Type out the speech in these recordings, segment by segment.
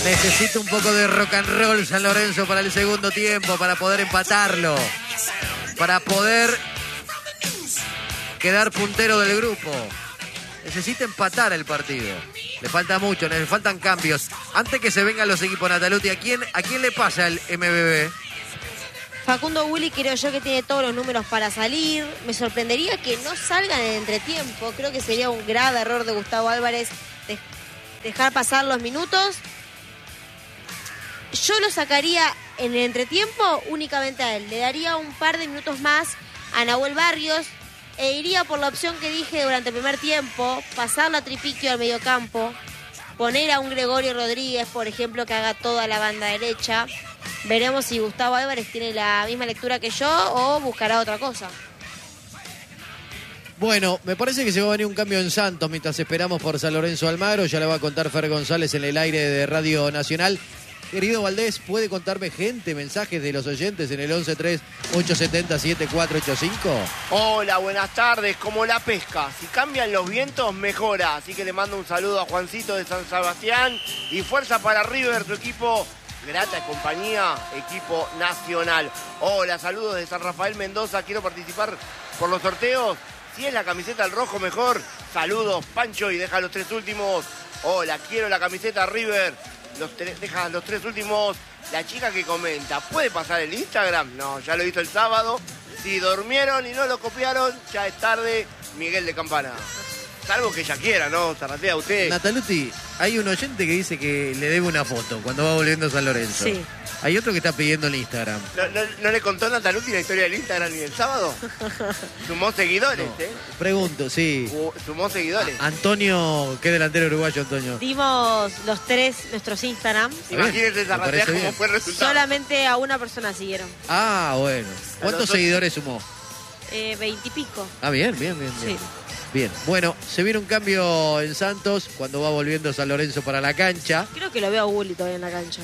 Necesita un poco de rock and roll San Lorenzo para el segundo tiempo, para poder empatarlo, para poder quedar puntero del grupo. Necesita empatar el partido. Le falta mucho, le faltan cambios. Antes que se vengan los equipos, Nataluti, ¿a quién le pasa el MBB? Facundo Gulli creo yo que tiene todos los números para salir. Me sorprendería que no salgan en entretiempo. Creo que sería un grave error de Gustavo Álvarez dejar pasar los minutos. Yo lo sacaría en el entretiempo únicamente a él. Le daría un par de minutos más a Nahuel Barrios e iría por la opción que dije durante el primer tiempo, pasarlo a Tripiquio al mediocampo, poner a un Gregorio Rodríguez, por ejemplo, que haga toda la banda derecha. Veremos si Gustavo Álvarez tiene la misma lectura que yo o buscará otra cosa. Bueno, me parece que se va a venir un cambio en Santos mientras esperamos por San Lorenzo Almagro. Ya le va a contar Fer González en el aire de Radio Nacional. Querido Valdés, ¿puede contarme mensajes de los oyentes en el 11-3-870-7485? Hola, buenas tardes. Como la pesca, si cambian los vientos, mejora. Así que le mando un saludo a Juancito de San Sebastián. Y fuerza para River, tu equipo, grata compañía, equipo nacional. Hola, saludos de San Rafael Mendoza. Quiero participar por los sorteos. Si es la camiseta al rojo, mejor. Saludos, Pancho, y deja los tres últimos. Hola, quiero la camiseta River. Dejan los tres últimos. La chica que comenta, ¿puede pasar el Instagram? No, ya lo hizo el sábado. Si durmieron y no lo copiaron, ya es tarde. Miguel de Campana. Salvo que ella quiera, ¿no? Zarratea usted. Nataluti, hay un oyente que dice que le debe una foto cuando va volviendo a San Lorenzo. Sí. Hay otro que está pidiendo el Instagram. ¿No le contó Nataluti la historia del Instagram ni el sábado? Sumó seguidores, No. Pregunto, sí. Sumó seguidores. Antonio, ¿qué delantero uruguayo, Antonio? Dimos los tres nuestros Instagrams. Imagínense Zarratea cómo bien. fue el resultado. Solamente a una persona siguieron. Ah, bueno. ¿Cuántos seguidores sumó? 20 y pico. Ah, bien. Sí. Bien, bueno, se viene un cambio en Santos cuando va volviendo San Lorenzo para la cancha. Creo que lo veo a Gulli todavía en la cancha.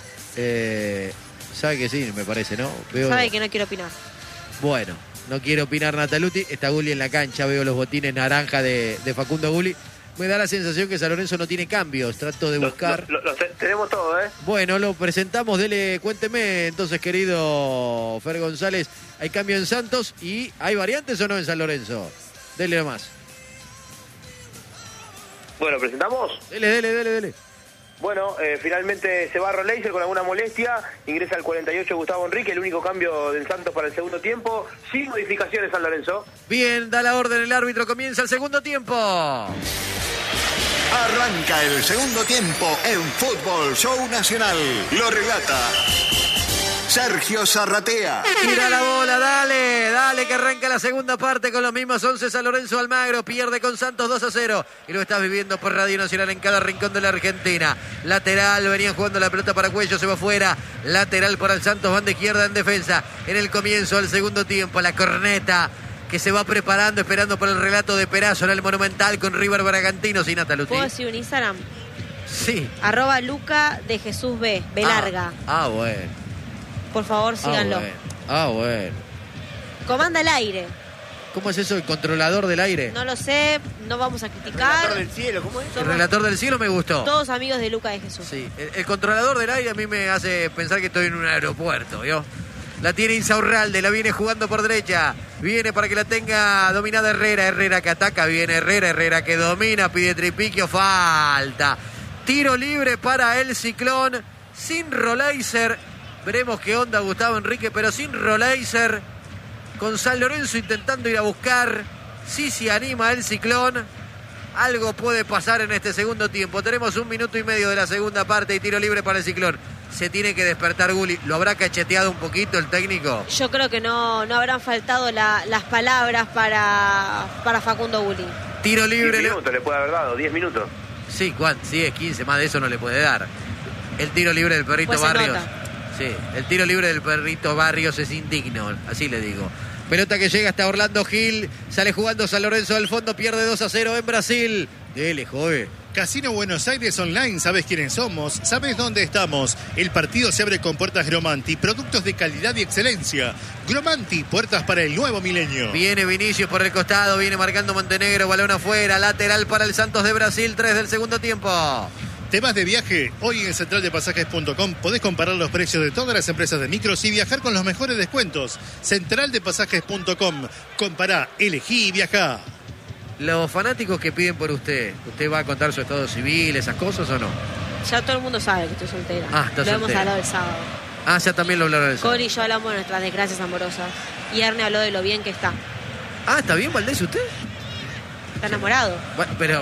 Sabe que sí, me parece, ¿no? Sabe que no quiero opinar. Bueno, no quiero opinar Nataluti. Está Gulli en la cancha, veo los botines naranja de Facundo Gulli. Me da la sensación que San Lorenzo no tiene cambios. Trato de buscar. Tenemos todo, ¿eh? Bueno, lo presentamos. Dele, cuénteme entonces, querido Fer González. ¿Hay cambio en Santos y hay variantes o no en San Lorenzo? Dele nomás. Bueno, ¿presentamos? Dele. Bueno, finalmente se va Roleiser con alguna molestia, ingresa al 48 Gustavo Enrique, el único cambio del Santos para el segundo tiempo, sin modificaciones San Lorenzo. Bien, da la orden el árbitro, comienza el segundo tiempo. Arranca el segundo tiempo en Fútbol Show Nacional. Lo relata Sergio Zarratea. Tira la bola, dale, que arranca la segunda parte con los mismos 11. San Lorenzo Almagro pierde con Santos 2-0. Y lo estás viviendo por Radio Nacional en cada rincón de la Argentina. Lateral, venían jugando la pelota para Cuello, se va afuera. Lateral para el Santos, banda izquierda en defensa. En el comienzo del segundo tiempo, la corneta que se va preparando, esperando por el relato de Perazo en el Monumental con River Bragantino. Sin Nataluti. ¿Puedo decir un Instagram? Sí. @Luca de Jesús B. B larga. Bueno. Por favor, síganlo. Bueno. Comanda el aire. ¿Cómo es eso? ¿El controlador del aire? No lo sé, no vamos a criticar. Relator del cielo, ¿cómo es? El relator del cielo me gustó. Todos amigos de Luca de Jesús. Sí, el controlador del aire a mí me hace pensar que estoy en un aeropuerto, ¿vio? La tiene Insaurralde, la viene jugando por derecha. Viene para que la tenga dominada Herrera. Herrera que ataca, viene Herrera que domina, pide Tripiquio, falta. Tiro libre para el Ciclón, sin Roleiser. Veremos qué onda Gustavo Enrique, pero sin Roleiser. Con San Lorenzo intentando ir a buscar. Sí se anima el Ciclón. Algo puede pasar en este segundo tiempo. Tenemos 1 minuto y medio de la segunda parte y tiro libre para el Ciclón. Se tiene que despertar Gulli. ¿Lo habrá cacheteado un poquito el técnico? Yo creo que no habrán faltado las palabras para Facundo Gulli. Tiro libre. 10 minutos le puede haber dado, 10 minutos. Sí, ¿cuánto? Sí, es 15, más de eso no le puede dar. El tiro libre del Perrito Pues se Barrios. nota. Sí, el tiro libre del Perrito Barrios es indigno, así le digo. Pelota que llega hasta Orlando Gil, sale jugando San Lorenzo del fondo, pierde 2-0 en Brasil. Dele, joven. Casino Buenos Aires Online, sabes quiénes somos, sabes dónde estamos. El partido se abre con puertas Gromanti, productos de calidad y excelencia. Gromanti, puertas para el nuevo milenio. Viene Vinicius por el costado, viene marcando Montenegro, balón afuera, lateral para el Santos de Brasil, 3 del segundo tiempo. ¿Te vas de viaje? Hoy en centraldepasajes.com podés comparar los precios de todas las empresas de micros y viajar con los mejores descuentos. Centraldepasajes.com. Compará, elegí y viajá. Los fanáticos que piden por ¿usted va a contar su estado civil, esas cosas o no? Ya todo el mundo sabe que estoy soltera. Ah, está Lo hemos soltera. hablado el sábado. Ah, ya también lo hablaron de eso. Cori y yo hablamos de nuestras desgracias amorosas. Y Erne habló de lo bien que está. Ah, ¿está bien Valdés usted? Está enamorado. Bueno, pero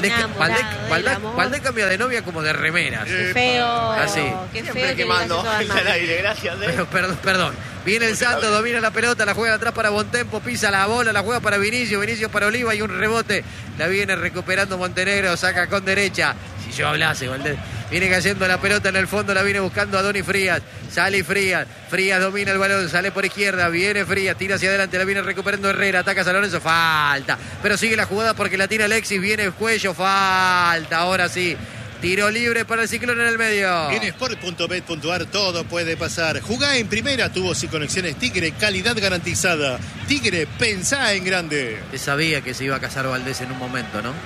Valdés cambia de novia como de remeras. Qué feo. Así. Qué feo Siempre que quemando digas eso de el Armando. aire, gracias. Pero, perdón. Viene el Santos, domina la pelota, la juega atrás para Bontempo, pisa la bola, la juega para Vinicius para Oliva y un rebote. La viene recuperando Montenegro, saca con derecha. Si yo hablase, Valdés. Viene cayendo la pelota en el fondo, la viene buscando a Doni Frías. Sale Frías. Frías domina el balón, sale por izquierda. Viene Frías, tira hacia adelante, la viene recuperando Herrera. Ataca a San Lorenzo, falta. Pero sigue la jugada porque la tira Alexis. Viene el cuello, falta. Ahora sí. Tiro libre para el Ciclón en el medio. En sport.bet.ar todo puede pasar. Jugá en primera, tubos y conexiones Tigre, calidad garantizada. Tigre, pensá en grande. Te sabía que se iba a casar Valdés en un momento, ¿no?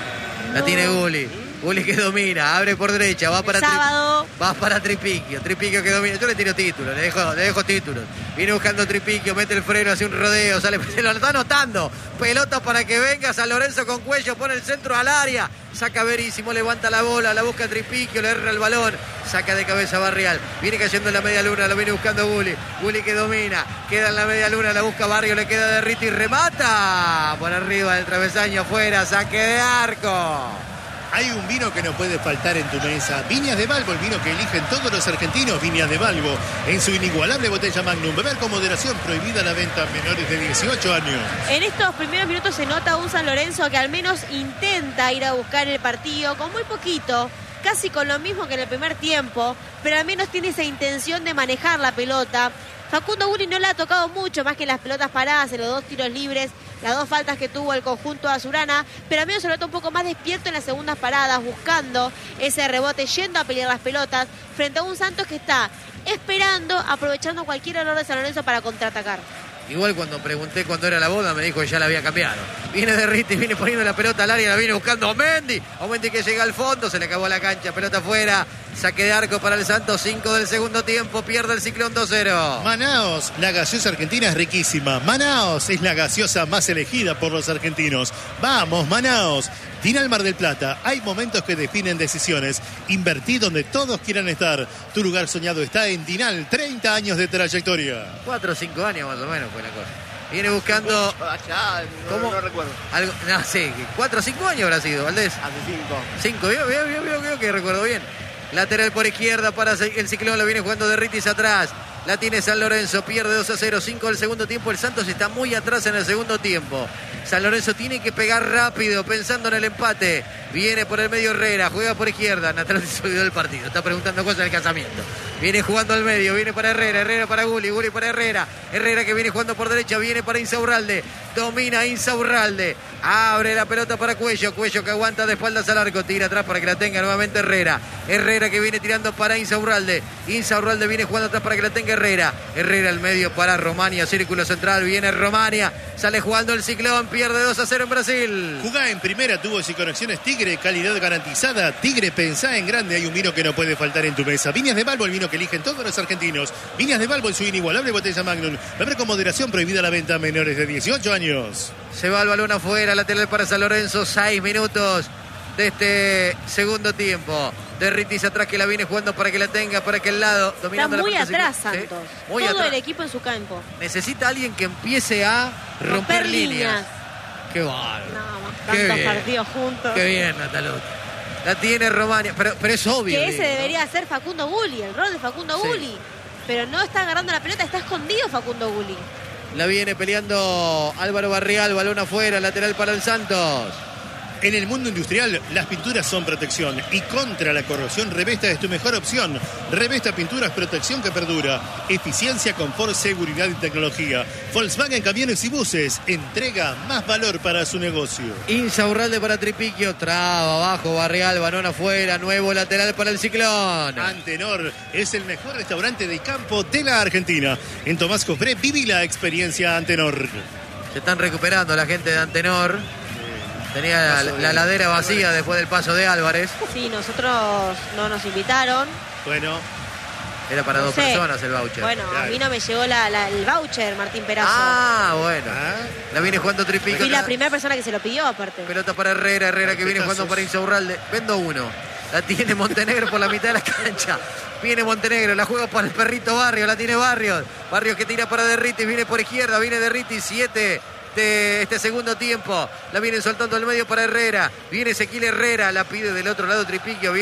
La tiene Gulli. Gulli que domina, abre por derecha, va para Sábado. Va para Tripiquio que domina. Yo le tiro título, le dejo títulos. Viene buscando Tripiquio, mete el freno, hace un rodeo, se lo está anotando. Pelota para que venga San Lorenzo con cuello, pone el centro al área. Saca Verísimo, levanta la bola, la busca Tripiquio, le erra el balón, saca de cabeza Barrial. Viene cayendo en la media luna, lo viene buscando Gulli. Gulli que domina, queda en la media luna, la busca Barrio, le queda de Riti y remata. Por arriba del travesaño, afuera, saque de arco. Hay un vino que no puede faltar en tu mesa. Viñas de Balbo, el vino que eligen todos los argentinos. Viñas de Balbo, en su inigualable botella Magnum. Beber con moderación, prohibida la venta a menores de 18 años. En estos primeros minutos se nota un San Lorenzo que al menos intenta ir a buscar el partido con muy poquito, casi con lo mismo que en el primer tiempo, pero al menos tiene esa intención de manejar la pelota. Facundo Gulli no la ha tocado mucho, más que las pelotas paradas en los 2 tiros libres, las 2 faltas que tuvo el conjunto azulana, pero al menos se nota un poco más despierto en las segundas paradas, buscando ese rebote, yendo a pelear las pelotas, frente a un Santos que está esperando, aprovechando cualquier error de San Lorenzo para contraatacar. Igual cuando pregunté cuándo era la boda, me dijo que ya la había cambiado. Viene de Riti, viene poniendo la pelota al área, la viene buscando Omendi. Omendi que llega al fondo, se le acabó la cancha, pelota afuera. Saque de arco para el Santos, 5 del segundo tiempo, pierde el Ciclón 2-0. Manaos, la gaseosa argentina es riquísima. Manaos es la gaseosa más elegida por los argentinos. Vamos, Manaos. Dinal Mar del Plata, hay momentos que definen decisiones. Invertí donde todos quieran estar. Tu lugar soñado está en Dinal, 30 años de trayectoria. 4 o 5 años más o menos fue la cosa. Viene buscando... Allá, no recuerdo. Algo, no, sí, 4 o 5 años habrá sido, Valdés. Hace 5. 5, veo que recuerdo bien. Lateral por izquierda para el Ciclón, lo viene jugando de Ritis atrás. La tiene San Lorenzo, pierde 2-0, 5 del segundo tiempo. El Santos está muy atrás en el segundo tiempo. San Lorenzo tiene que pegar rápido, pensando en el empate. Viene por el medio Herrera, juega por izquierda. Natal se olvidó del partido, está preguntando cosas del casamiento. Viene jugando al medio, viene para Herrera, Herrera para Gulli, Gulli para Herrera. Herrera que viene jugando por derecha, viene para Insaurralde. Domina Insaurralde. Abre la pelota para Cuello, Cuello que aguanta de espaldas al arco, tira atrás para que la tenga nuevamente Herrera. Herrera que viene tirando para Insaurralde. Insaurralde viene jugando atrás para que la tenga Herrera. Herrera al medio para Romania, círculo central, viene Romania. Sale jugando el Ciclón, pierde 2-0 en Brasil. Jugá en primera, tubos y conexiones Tigre, calidad garantizada. Tigre, pensá en grande, hay un vino que no puede faltar en tu mesa. Viñas de Balbo, el vino que eligen todos los argentinos. Viñas de Balbo en su inigualable botella Magnum. Beber con moderación, prohibida la venta a menores de 18 años. Se va el balón afuera, lateral para San Lorenzo, 6 minutos de este segundo tiempo. De Ritis atrás que la viene jugando para que la tenga, para aquel lado. Está muy atrás ¿sí? Santos. Muy todo atrás. el equipo en su campo. Necesita alguien que empiece a romper líneas. Qué bárbaro. No, Qué tantos bien. partidos juntos. Qué bien, Nataluti. La tiene Romania, pero es obvio. Que ese digo, ¿no? debería ser Facundo Gulli, el rol de Facundo Sí. Gulli. Pero no está agarrando la pelota, está escondido Facundo Gulli. La viene peleando Álvaro Barrial, balón afuera, lateral para el Santos. En el mundo industrial, las pinturas son protección y contra la corrosión, Revesta es tu mejor opción. Revesta Pinturas, protección que perdura, eficiencia, confort, seguridad y tecnología. Volkswagen Camiones y Buses, entrega más valor para su negocio. Insaurralde para Tripiquio, traba abajo, Barrial, balón afuera, nuevo lateral para el Ciclón. Antenor es el mejor restaurante de campo de la Argentina. En Tomás Cofré, viví la experiencia Antenor. Se están recuperando la gente de Antenor. Tenía la ladera vacía después del paso de Álvarez. Sí, nosotros no nos invitaron. Bueno, Era para No dos sé. personas el voucher. Bueno, Claro. a mí no me llegó el voucher, Martín Perazo. Ah, bueno. ah, La viene jugando Tripico. Fui la primera persona que se lo pidió, aparte. Pelota para Herrera que viene jugando para Insaurralde. Vendo uno. La tiene Montenegro por la mitad de la cancha. Viene Montenegro, la juega para el perrito Barrios, la tiene Barrios. Barrios que tira para Derritis, viene por izquierda, viene Derritis, 7 de este segundo tiempo. La viene soltando al medio para Herrera. Viene Ezequiel Herrera, la pide del otro lado Tripiquio.